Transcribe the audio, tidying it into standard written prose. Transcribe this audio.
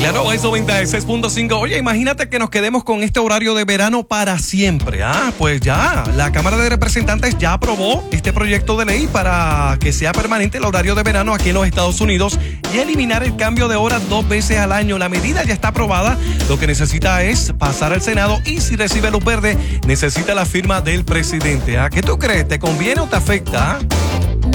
Claro, es 96.5. Oye, imagínate que nos quedemos con este horario de verano para siempre. Pues ya, la Cámara de Representantes ya aprobó este proyecto de ley para que sea permanente el horario de verano aquí en los Estados Unidos y eliminar el cambio de hora 2 veces al año. La medida ya está aprobada. Lo que necesita es pasar al Senado y si recibe luz verde, necesita la firma del presidente. ¿Qué tú crees? ¿Te conviene o te afecta?